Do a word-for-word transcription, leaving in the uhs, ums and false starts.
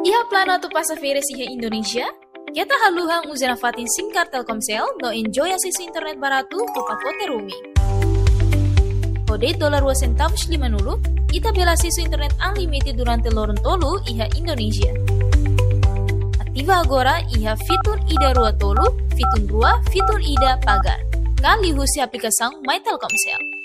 Iha plano tu passageira iha Indonesia? Kita haluhang uzana fatin singkar Telkomsel no enjoy akses internet barato ke pacote roaming. Kode dolar dua centavos lima nulu, ita bela akses internet unlimited durante lorong tolu iha Indonesia. Aktiva agora iha fitur ida rua tolu, fitur rua, fitur ida pagar. Kali husi aplikação My Telkomsel.